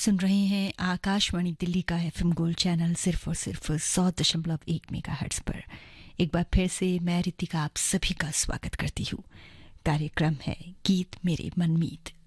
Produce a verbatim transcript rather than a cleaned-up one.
सुन रहे हैं आकाशवाणी दिल्ली का एफएम गोल्ड चैनल सिर्फ और सिर्फ सौ दशमलव एक मेगाहर्ट्ज पर। एक बार फिर से मैं रितिका आप सभी का स्वागत करती हूँ। कार्यक्रम है गीत मेरे मनमीत।